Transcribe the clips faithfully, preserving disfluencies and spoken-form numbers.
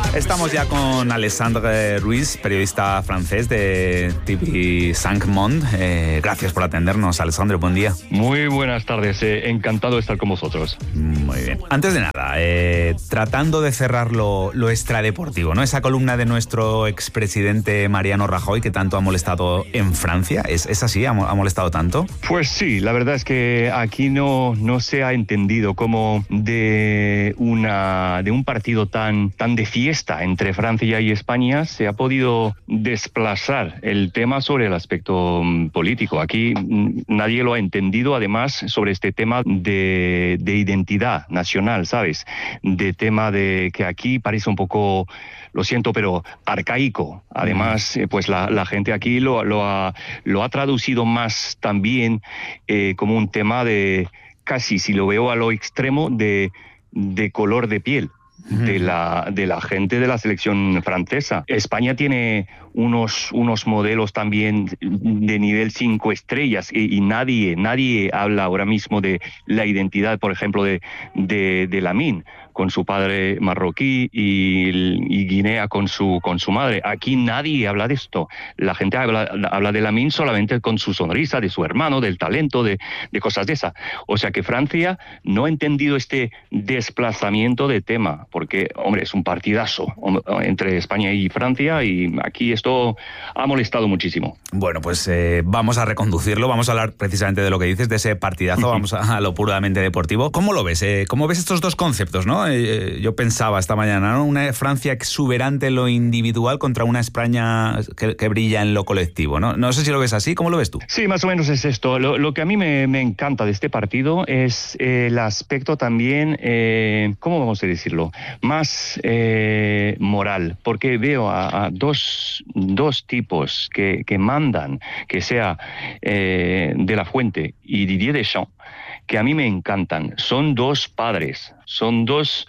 Estamos ya con Alexandre Ruiz, periodista francés de T V cinco Monde. Eh, gracias por atendernos, Alexandre, buen día. Muy buenas tardes, eh, encantado de estar con vosotros. Muy bien. Antes de nada, eh, tratando de cerrar lo, lo extradeportivo, ¿no? Esa columna de nuestro expresidente Mariano Rajoy que tanto ha molestado en Francia, ¿es, es así? ¿Ha, ha molestado tanto? Pues sí, la verdad es que aquí no, no se ha entendido cómo de, una, de un partido tan, tan de fiesta entre Francia y España se ha podido desplazar el tema sobre el aspecto político. Aquí nadie lo ha entendido, además, sobre este tema de, de identidad nacional, ¿sabes? De tema de que aquí parece un poco, lo siento, pero arcaico. Además, pues la, la gente aquí lo, lo, ha, lo ha traducido más también eh, como un tema de, casi, si lo veo a lo extremo, de, de color de piel. De la, de la gente de la selección francesa. España tiene unos, unos modelos también de nivel cinco estrellas y, y nadie, nadie habla ahora mismo de la identidad, por ejemplo, de, de, de Lamine, con su padre marroquí y, y Guinea con su, con su madre. Aquí nadie habla de esto. La gente habla, habla de Lamine solamente con su sonrisa, de su hermano, del talento, de, de cosas de esas. O sea que Francia no ha entendido este desplazamiento de tema, porque, hombre, es un partidazo entre España y Francia y aquí esto ha molestado muchísimo. Bueno, pues eh, vamos a reconducirlo, vamos a hablar precisamente de lo que dices, de ese partidazo, vamos a, a lo puramente deportivo. ¿Cómo lo ves? Eh, ¿Cómo ves estos dos conceptos, no? Eh, yo pensaba esta mañana, ¿no? Una Francia exuberante en lo individual contra una España que, que brilla en lo colectivo, ¿no? No sé si lo ves así, ¿cómo lo ves tú? Sí, más o menos es esto. Lo, lo que a mí me, me encanta de este partido es eh, el aspecto también, eh, ¿cómo vamos a decirlo? Más eh, moral, porque veo a, a dos, dos tipos que, que mandan, que sea eh, De La Fuente y Didier Deschamps, que a mí me encantan. Son dos padres, son dos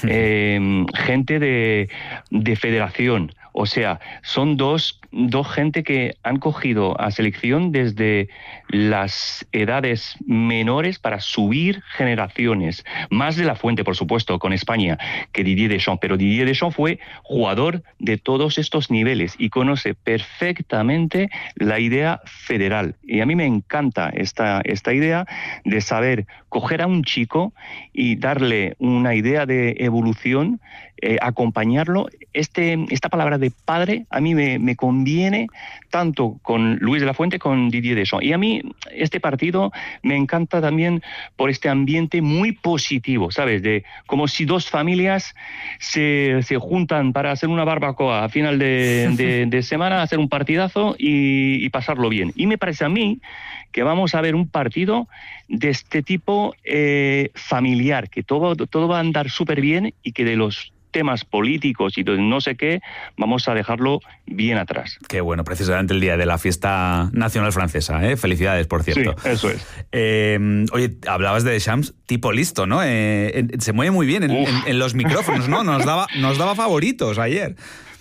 eh, gente de, de federación. O sea, son dos, dos gente que han cogido a selección desde las edades menores para subir generaciones. Más De La Fuente, por supuesto, con España, que Didier Deschamps. Pero Didier Deschamps fue jugador de todos estos niveles y conoce perfectamente la idea federal. Y a mí me encanta esta, esta idea de saber coger a un chico y darle una idea de evolución, eh, acompañarlo. Este, esta palabra de padre a mí me, me conviene tanto con Luis de la Fuente como con Didier Deschamps. Y a mí este partido me encanta también por este ambiente muy positivo, ¿sabes? De como si dos familias se, se juntan para hacer una barbacoa a final de, de, de semana, hacer un partidazo y, y pasarlo bien. Y me parece a mí que vamos a ver un partido de este tipo eh, familiar, que todo, todo va a andar súper bien y que de los temas políticos y no sé qué, vamos a dejarlo bien atrás. Qué bueno, precisamente el día de la fiesta nacional francesa, ¿eh? Felicidades, por cierto. Sí, eso es. Eh, oye, hablabas de Deschamps, tipo listo, ¿no? Eh, se mueve muy bien en, en, en los micrófonos, ¿no? Nos daba, nos daba favoritos ayer.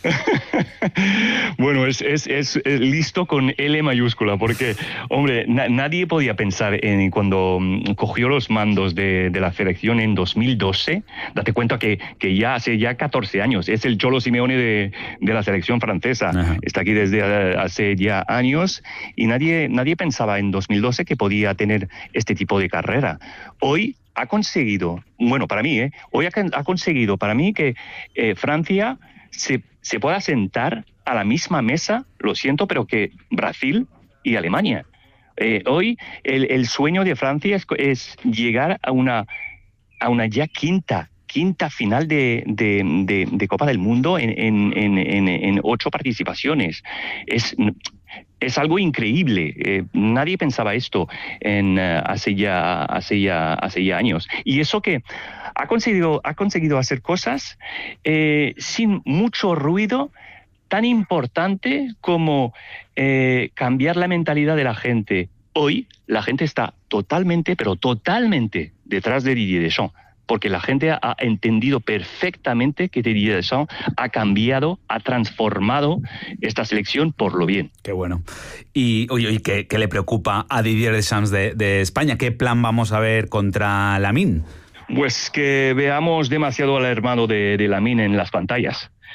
Bueno, es, es, es, es listo con L mayúscula, porque, hombre, na, nadie podía pensar en cuando um, cogió los mandos de, de la selección en dos mil doce, date cuenta que, que ya hace ya catorce años, es el Cholo Simeone de, de la selección francesa. Ajá. Está aquí desde uh, hace ya años y nadie, nadie pensaba en dos mil doce que podía tener este tipo de carrera. Hoy ha conseguido, bueno, para mí, ¿eh? Hoy ha, ha conseguido para mí que eh, Francia se, se pueda sentar a la misma mesa, lo siento, pero que Brasil y Alemania. Eh, hoy el, el sueño de Francia es, es llegar a una, a una ya quinta, quinta final de, de, de, de Copa del Mundo en, en, en, en, en ocho participaciones. Es... Es algo increíble. Eh, nadie pensaba esto en, uh, hace, ya, hace, ya, hace ya años. Y eso que ha conseguido, ha conseguido hacer cosas eh, sin mucho ruido, tan importante como eh, cambiar la mentalidad de la gente. Hoy la gente está totalmente, pero totalmente detrás de Didier Deschamps, porque la gente ha entendido perfectamente que Didier Deschamps ha cambiado, ha transformado esta selección por lo bien. Qué bueno. Y oye, ¿qué, qué le preocupa a Didier Deschamps de, de España? ¿Qué plan vamos a ver contra Lamine? Pues que veamos demasiado al hermano de, de Lamine en las pantallas.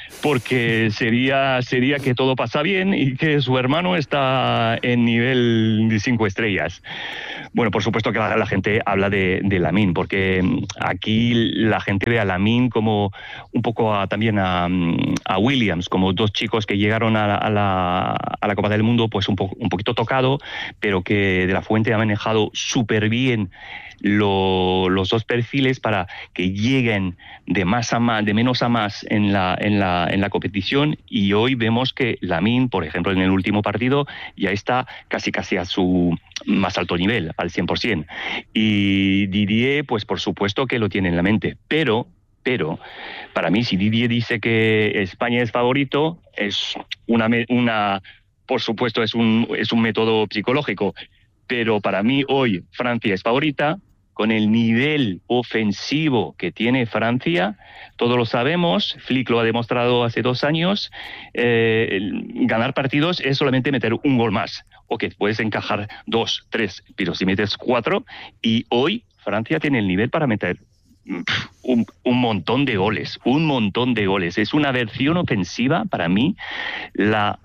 porque sería, sería que todo pasa bien y que su hermano está en nivel de cinco estrellas. Bueno, por supuesto que la, la gente habla de, de Lamine, porque aquí la gente ve a Lamine como un poco a, también a, a Williams, como dos chicos que llegaron a la, a la, a la Copa del Mundo pues un, po, un poquito tocado, pero que De La Fuente ha manejado súper bien Lo, los dos perfiles para que lleguen de más a más, de menos a más en la, en la, en la competición, y hoy vemos que Lamine, por ejemplo, en el último partido ya está casi casi a su más alto nivel, al cien por ciento. Y Didier, pues por supuesto que lo tiene en la mente, pero pero para mí, si Didier dice que España es favorito, es una, una por supuesto es un, es un método psicológico, pero para mí hoy Francia es favorita. Con el nivel ofensivo que tiene Francia, todos lo sabemos, Flick lo ha demostrado hace dos años, eh, ganar partidos es solamente meter un gol más, o que puedes encajar dos, tres, pero si metes cuatro, y hoy Francia tiene el nivel para meter un, un montón de goles, un montón de goles. Es una versión ofensiva, para mí, la...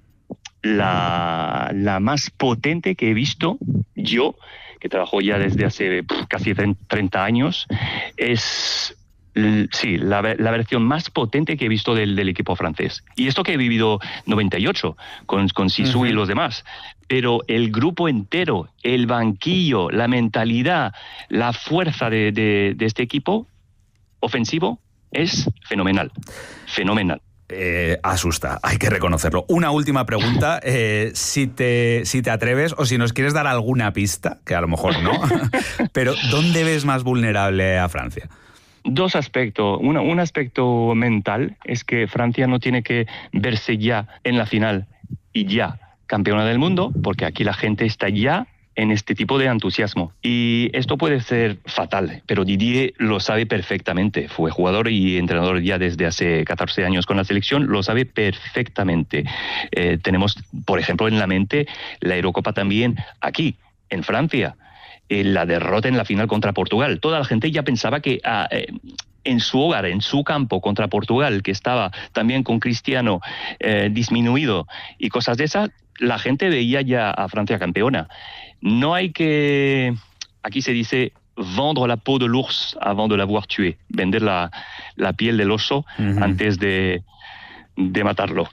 La, la más potente que he visto yo, que trabajo ya desde hace pff, casi treinta años, es sí, la, la versión más potente que he visto del, del equipo francés. Y esto que he vivido noventa y ocho con, con Sisu uh-huh. y los demás. Pero el grupo entero, el banquillo, la mentalidad, la fuerza de, de, de este equipo ofensivo es fenomenal, fenomenal. Eh, asusta, hay que reconocerlo. Una última pregunta, eh, si, te, si te atreves o si nos quieres dar alguna pista, que a lo mejor no, pero ¿dónde ves más vulnerable a Francia? Dos aspectos. Uno, un aspecto mental es que Francia no tiene que verse ya en la final y ya campeona del mundo, porque aquí la gente está ya en este tipo de entusiasmo. Y esto puede ser fatal, pero Didier lo sabe perfectamente. Fue jugador y entrenador ya desde hace catorce años con la selección, lo sabe perfectamente. Eh, tenemos, por ejemplo, en la mente la Eurocopa también aquí, en Francia. Eh, la derrota en la final contra Portugal. Toda la gente ya pensaba que ah, eh, en su hogar, en su campo contra Portugal, que estaba también con Cristiano eh, disminuido y cosas de esas, la gente veía ya a Francia campeona. No hay que, aquí se dice, vendre la peau de l'ours avant de l'avoir tué, vender la, la piel del oso uh-huh. antes de, de matarlo.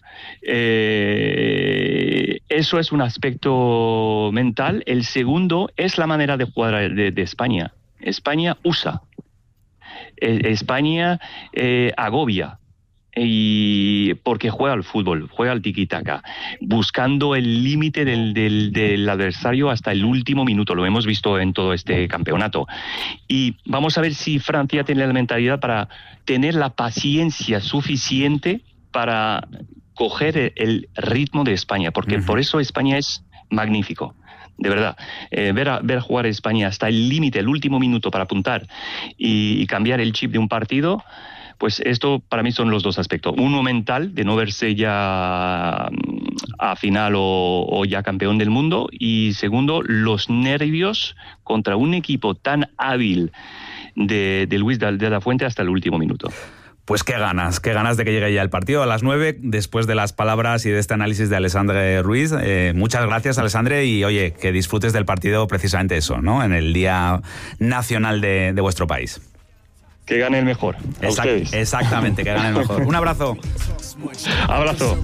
Eh, eso es un aspecto mental. El segundo es la manera de jugar de, de España. España usa. Eh, España eh, agobia. Y porque juega al fútbol, juega al tiki-taka, buscando el límite del, del, del adversario hasta el último minuto. Lo hemos visto en todo este campeonato. Y vamos a ver si Francia tiene la mentalidad para tener la paciencia suficiente para coger el ritmo de España, porque uh-huh. por eso España es magnífico. De verdad, eh, ver, a, ver a jugar a España hasta el límite, el último minuto para apuntar y, y cambiar el chip de un partido. Pues esto para mí son los dos aspectos. Uno mental, de no verse ya a final o, o ya campeón del mundo. Y segundo, los nervios contra un equipo tan hábil de, de Luis de la Fuente hasta el último minuto. Pues qué ganas, qué ganas de que llegue ya el partido a las nueve, después de las palabras y de este análisis de Alessandre Ruiz. Eh, muchas gracias, Alessandre, y oye, que disfrutes del partido precisamente eso, ¿no? En el Día Nacional de, de vuestro país. Que gane el mejor. A Exact- ustedes. Exactamente, que gane el mejor. Un abrazo. Abrazo.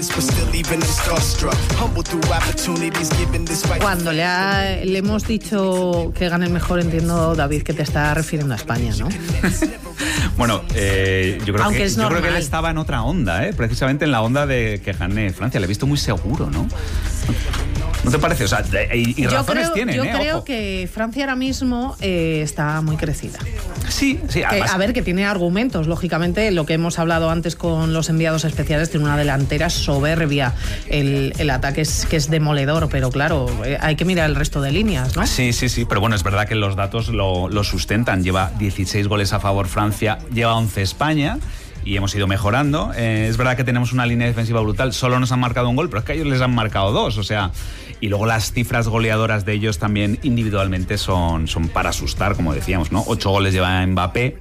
Cuando le, ha, le hemos dicho que gane el mejor, entiendo, David, que te está refiriendo a España, ¿no? Bueno, eh, yo, creo Aunque que, es yo creo que él normal. estaba en otra onda, ¿eh? Precisamente en la onda de que gane Francia. Le he visto muy seguro, ¿no? ¿No te parece? O sea, y, y yo razones creo, tienen, yo ¿eh? creo Ojo. que Francia ahora mismo eh, está muy crecida. Sí, sí. Que, Además, a ver, que tiene argumentos, lógicamente, lo que hemos hablado antes con los enviados especiales, tiene una delantera soberbia, el, el ataque es que es demoledor, pero claro, eh, hay que mirar el resto de líneas, ¿no? Sí, sí, sí, pero bueno, es verdad que los datos lo, lo sustentan. Lleva dieciséis goles a favor Francia, lleva once España y hemos ido mejorando. Eh, es verdad que tenemos una línea defensiva brutal, solo nos han marcado un gol, pero es que a ellos les han marcado dos, o sea, y luego las cifras goleadoras de ellos también individualmente son, son para asustar, como decíamos, ¿no? Ocho goles lleva Mbappé,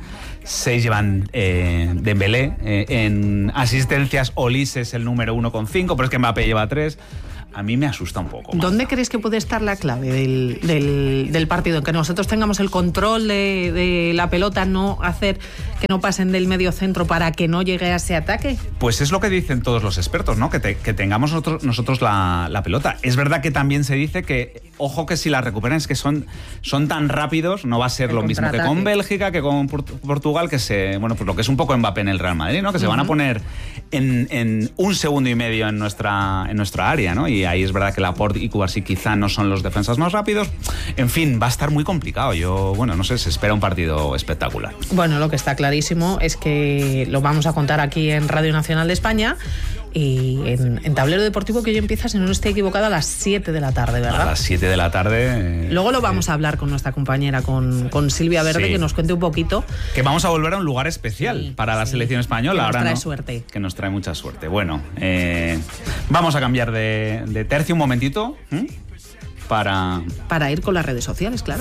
seis llevan eh, Dembélé, eh, en asistencias Olise es el número uno con cinco, pero es que Mbappé lleva tres. A mí me asusta un poco más. ¿Dónde crees que puede estar la clave del, del, del partido? Que nosotros tengamos el control de, de la pelota, no hacer que no pasen del medio centro para que no llegue a ese ataque. Pues es lo que dicen todos los expertos, ¿no? Que, te, que tengamos nosotros, nosotros la, la pelota. Es verdad que también se dice que, ojo, que si la recuperan es que son, son tan rápidos, no va a ser el lo mismo que con Bélgica, que con Portugal, que se, bueno, pues lo que es un poco Mbappé en el Real Madrid, ¿no? Que se uh-huh. van a poner en, en un segundo y medio en nuestra, en nuestra área, ¿no? Y ahí es verdad que Laporte y Cubarsí quizá no son los defensas más rápidos. En fin, va a estar muy complicado. Yo, bueno, no sé, se espera un partido espectacular. Bueno, lo que está clarísimo es que lo vamos a contar aquí en Radio Nacional de España y en, en Tablero Deportivo, que hoy empieza, si no estoy equivocado, a las siete de la tarde, ¿verdad? A las siete de la tarde. Eh, Luego lo vamos eh. a hablar con nuestra compañera, con, con Silvia Verde, sí. que nos cuente un poquito. Que vamos a volver a un lugar especial sí, para la sí. selección española. Que nos Ahora trae no, suerte. Que nos trae mucha suerte. Bueno, eh, vamos a cambiar de, de tercio un momentito. ¿eh? Para... Para ir con las redes sociales, claro.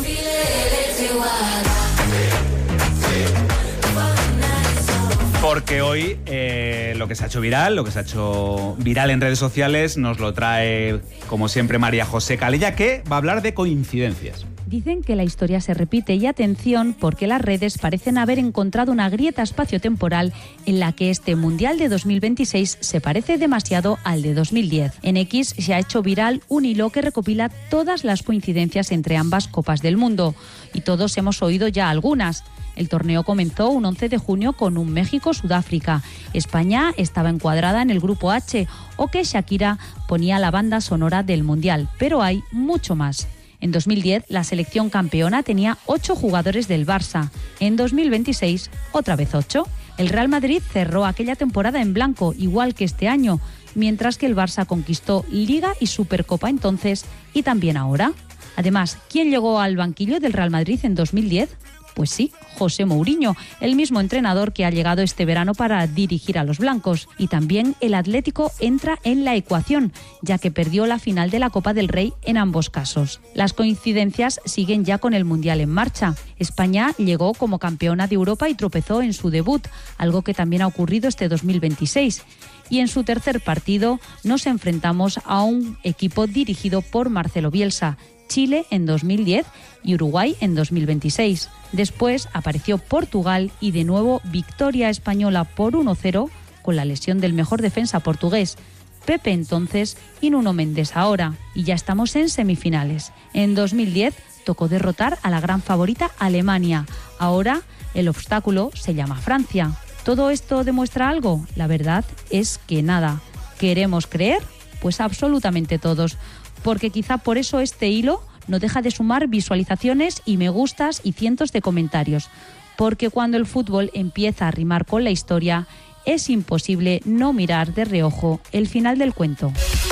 Porque hoy eh, lo que se ha hecho viral, lo que se ha hecho viral en redes sociales, nos lo trae, como siempre, María José Calella, que va a hablar de coincidencias. Dicen que la historia se repite y atención porque las redes parecen haber encontrado una grieta espaciotemporal en la que este Mundial de dos mil veintiséis se parece demasiado al de dos mil diez. En X se ha hecho viral un hilo que recopila todas las coincidencias entre ambas Copas del Mundo y todos hemos oído ya algunas. El torneo comenzó un once de junio con un México-Sudáfrica. España estaba encuadrada en el grupo H o que Shakira ponía la banda sonora del Mundial, pero hay mucho más. En dos mil diez, la selección campeona tenía ocho jugadores del Barça. En dos mil veintiséis, otra vez ocho. El Real Madrid cerró aquella temporada en blanco, igual que este año, mientras que el Barça conquistó Liga y Supercopa entonces y también ahora. Además, ¿quién llegó al banquillo del Real Madrid en dos mil diez? Pues sí, José Mourinho, el mismo entrenador que ha llegado este verano para dirigir a los blancos. Y también el Atlético entra en la ecuación, ya que perdió la final de la Copa del Rey en ambos casos. Las coincidencias siguen ya con el Mundial en marcha. España llegó como campeona de Europa y tropezó en su debut, algo que también ha ocurrido este dos mil veintiséis. Y en su tercer partido nos enfrentamos a un equipo dirigido por Marcelo Bielsa, Chile en dos mil diez y Uruguay en dos mil veintiséis. Después apareció Portugal y de nuevo victoria española por uno cero con la lesión del mejor defensa portugués, Pepe entonces y Nuno Méndez ahora. Y ya estamos en semifinales. En dos mil diez tocó derrotar a la gran favorita Alemania. Ahora el obstáculo se llama Francia. ¿Todo esto demuestra algo? La verdad es que nada. ¿Queremos creer? Pues absolutamente todos. Porque quizá por eso este hilo no deja de sumar visualizaciones y me gustas y cientos de comentarios. Porque cuando el fútbol empieza a rimar con la historia, es imposible no mirar de reojo el final del cuento.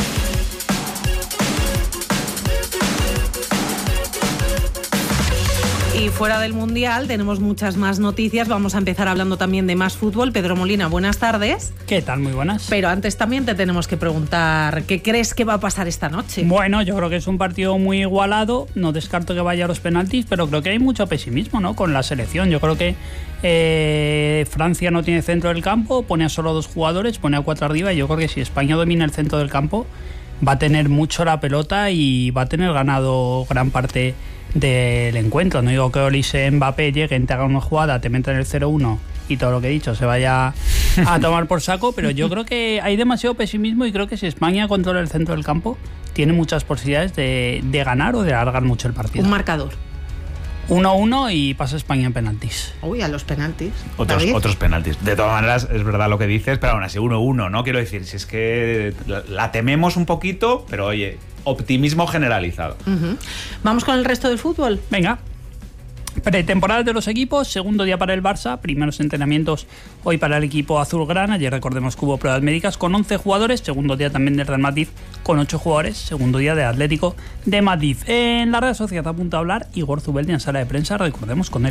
Y fuera del Mundial tenemos muchas más noticias. Vamos a empezar hablando también de más fútbol. Pedro Molina, buenas tardes. ¿Qué tal? Muy buenas. Pero antes también te tenemos que preguntar, ¿qué crees que va a pasar esta noche? Bueno, yo creo que es un partido muy igualado. No descarto que vaya a los penaltis, pero creo que hay mucho pesimismo, ¿no?, con la selección. Yo creo que eh, Francia no tiene centro del campo, pone a solo dos jugadores, pone a cuatro arriba, y yo creo que si España domina el centro del campo va a tener mucho la pelota y va a tener ganado gran parte del encuentro. No digo que Olise, Mbappé lleguen, te hagan una jugada, te metan el cero uno y todo lo que he dicho se vaya a tomar por saco, pero yo creo que hay demasiado pesimismo y creo que si España controla el centro del campo tiene muchas posibilidades de, de ganar o de alargar mucho el partido. Un marcador. uno uno y pasa España en penaltis. Uy, a los penaltis. Otros, otros penaltis. De todas maneras, es verdad lo que dices, pero aún así uno uno, ¿no? Quiero decir, si es que la, la tememos un poquito, pero oye, optimismo generalizado. Uh-huh. ¿Vamos con el resto del fútbol? Venga. Pretemporada de los equipos, segundo día para el Barça, primeros entrenamientos hoy para el equipo azulgrana. Ayer recordemos que hubo pruebas médicas con once jugadores, segundo día también del Real Madrid con ocho jugadores, segundo día del Atlético de Madrid. En la Real Sociedad a punto de hablar Igor Zubeldia en sala de prensa, recordemos con él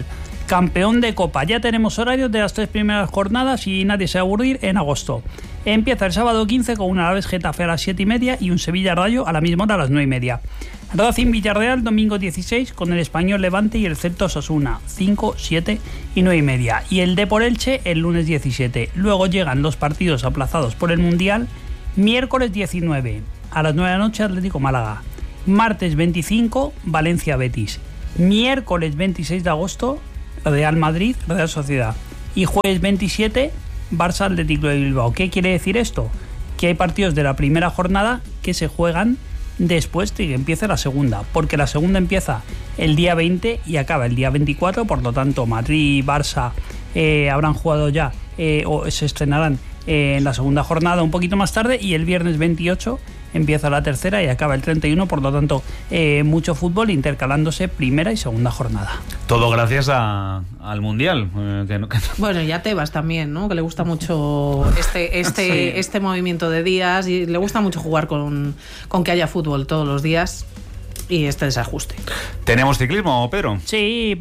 Campeón de Copa. Ya tenemos horarios de las tres primeras jornadas y nadie se va a aburrir en agosto. Empieza el sábado quince con un Alavés Getafe a las siete y media y un Sevilla Rayo a la misma hora a las nueve y media. Racing Villarreal domingo dieciséis con el Español Levante y el Celta Osasuna cinco, siete y nueve y media. Y el Depor Elche el lunes diecisiete. Luego llegan los partidos aplazados por el Mundial. Miércoles diecinueve a las nueve de la noche Atlético Málaga. Martes veinticinco Valencia Betis. Miércoles veintiséis de agosto Real Madrid Real Sociedad. Y jueves veintisiete Barça Atlético de Bilbao. ¿Qué quiere decir esto? Que hay partidos de la primera jornada que se juegan después de que empiece la segunda, porque la segunda empieza el día veinte y acaba el día veinticuatro, por lo tanto Madrid y Barça eh, habrán jugado ya eh, o se estrenarán eh, en la segunda jornada un poquito más tarde, y el viernes veintiocho empieza la tercera y acaba el treinta y uno, por lo tanto eh, mucho fútbol intercalándose primera y segunda jornada. Todo gracias a, al Mundial. Eh, que no, que... Bueno, y a Tebas también, ¿no? Que le gusta mucho este, este, sí. este movimiento de días, y le gusta mucho jugar con, con que haya fútbol todos los días y este desajuste. ¿Tenemos ciclismo, Pedro? Sí,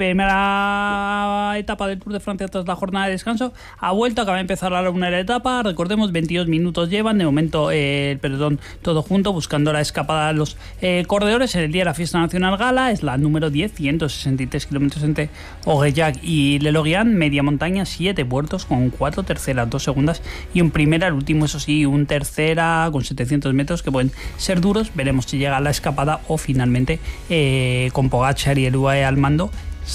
primera etapa del Tour de Francia tras la jornada de descanso. Ha vuelto, acaba de empezar la primera etapa. Recordemos, veintidós minutos llevan. De momento, eh, el pelotón todo junto, buscando la escapada de los eh, corredores. En el día de la Fiesta Nacional Gala es la número diez, ciento sesenta y tres kilómetros entre Aurillac y Le Lorient. Media montaña, siete puertos con cuatro terceras, dos segundas y un primera. El último, eso sí, un tercera con setecientos metros que pueden ser duros. Veremos si llega a la escapada o finalmente Eh, con Pogačar y el U A E al mando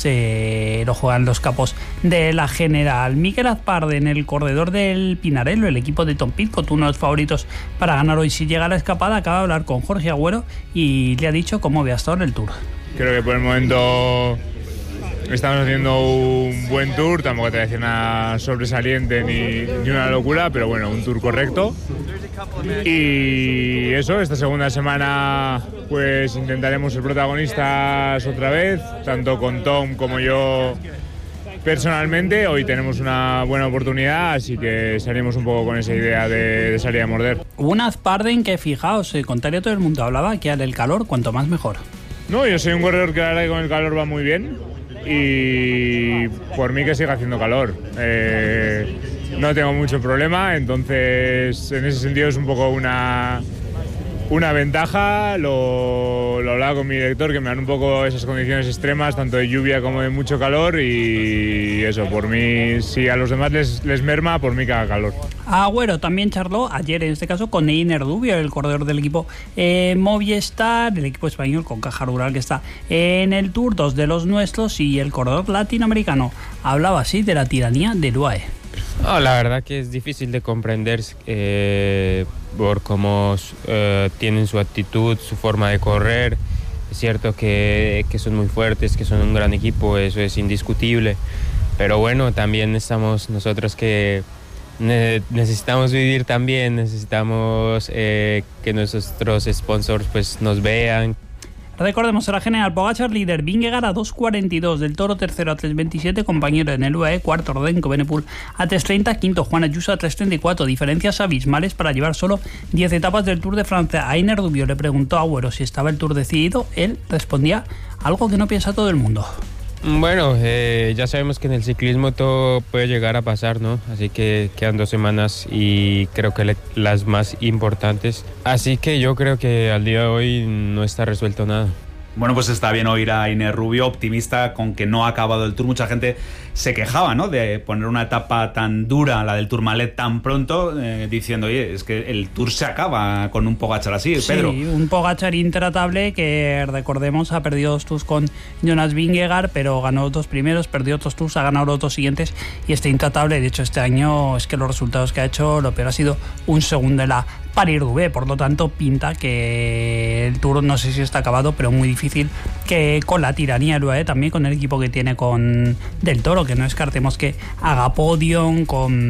se lo juegan los capos de la general. Mikel Azparde en el corredor del Pinarello, el equipo de Tom Pidcock, uno de los favoritos para ganar hoy si llega a la escapada. Acaba de hablar con Jorge Agüero y le ha dicho cómo ve hasta ahora el Tour. Creo que por el momento estamos haciendo un buen Tour, tampoco te voy a decir nada sobresaliente ni, ni una locura, pero bueno, un Tour correcto. Y eso, esta segunda semana pues intentaremos ser protagonistas otra vez, tanto con Tom como yo personalmente. Hoy tenemos una buena oportunidad, así que salimos un poco con esa idea de, de salir a morder. Un Azparde en que, fijaos, el contrario a todo el mundo hablaba que al el calor cuanto más mejor. No, yo soy un corredor que la verdad que con el calor va muy bien y por mí que siga haciendo calor. Eh, no tengo mucho problema, entonces en ese sentido es un poco una, una ventaja. Lo, lo hablaba con mi director, que me dan un poco esas condiciones extremas, tanto de lluvia como de mucho calor, y eso, por mí, si a los demás les, les merma, por mí que haga calor. Agüero también charló ayer, en este caso, con Einer Dubio, el corredor del equipo eh, Movistar, el equipo español con Caja Rural que está en el Tour, dos de los nuestros, y el corredor latinoamericano hablaba así de la tiranía del U A E. Oh, la verdad que es difícil de comprender eh, por cómo eh, tienen su actitud, su forma de correr. Es cierto que, que son muy fuertes, que son un gran equipo, eso es indiscutible. Pero bueno, también estamos nosotros que ne- necesitamos vivir también, necesitamos eh, que nuestros sponsors pues, nos vean. Recordemos a la general Pogačar, líder, Vingegaard a dos cuarenta y dos, del Toro tercero a tres veintisiete, compañero en el U A E, cuarto Rodrigo Benepul a tres treinta, quinto Juan Ayuso a tres treinta y cuatro, diferencias abismales para llevar solo diez etapas del Tour de Francia. A Einer Dubio le preguntó a Agüero si estaba el Tour decidido, él respondía algo que no piensa todo el mundo. Bueno, eh, ya sabemos que en el ciclismo todo puede llegar a pasar, ¿no? Así que quedan dos semanas y creo que le, las más importantes. Así que yo creo que al día de hoy no está resuelto nada. Bueno, pues está bien oír a Einer Rubio, optimista con que no ha acabado el Tour. Mucha gente se quejaba, ¿no?, de poner una etapa tan dura, la del Tourmalet, tan pronto, eh, diciendo, oye, es que el Tour se acaba con un Pogačar así, sí, Pedro. Sí, un Pogačar intratable que, recordemos, ha perdido dos Tours con Jonas Vingegaard, pero ganó los dos primeros, perdió otros Tours, ha ganado los dos siguientes y está intratable. De hecho, este año es que los resultados que ha hecho, lo peor ha sido un segundo en la Paris-Roubaix, por lo tanto pinta que el Tour no sé si está acabado, pero muy difícil que con la tiranía del U A E, también con el equipo que tiene con Del Toro, que no descartemos que haga podium,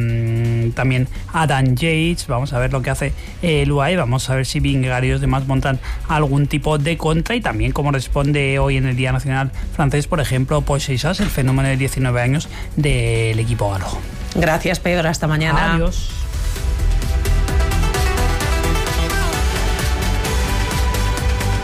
con también Adam Yates. Vamos a ver lo que hace el U A E, vamos a ver si Vingegaard y los demás montan algún tipo de contra, y también cómo responde hoy en el Día Nacional francés, por ejemplo, Paul Seixas, el fenómeno de diecinueve años del equipo galo. Gracias, Pedro, hasta mañana. Adiós.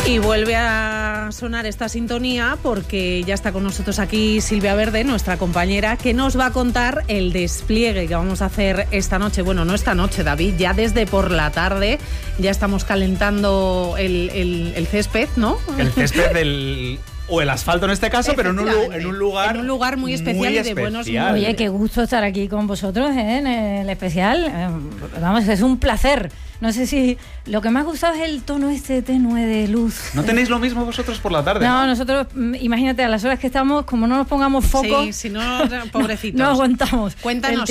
Y vuelve a sonar esta sintonía porque ya está con nosotros aquí Silvia Verde, nuestra compañera, que nos va a contar el despliegue que vamos a hacer esta noche. Bueno, no esta noche, David, ya desde por la tarde ya estamos calentando el, el, el césped, ¿no? El césped del... O el asfalto en este caso, pero en un, en un lugar en un lugar muy especial muy y de buenos especial. Oye, qué gusto estar aquí con vosotros, ¿eh? En el especial. Eh, vamos, es un placer. No sé si lo que me ha gustado es el tono este tenue de luz. ¿No tenéis lo mismo vosotros por la tarde? No, ¿no? nosotros, imagínate, a las horas que estamos, como no nos pongamos foco, Sí, si no, pobrecitos. no aguantamos. Cuéntanos,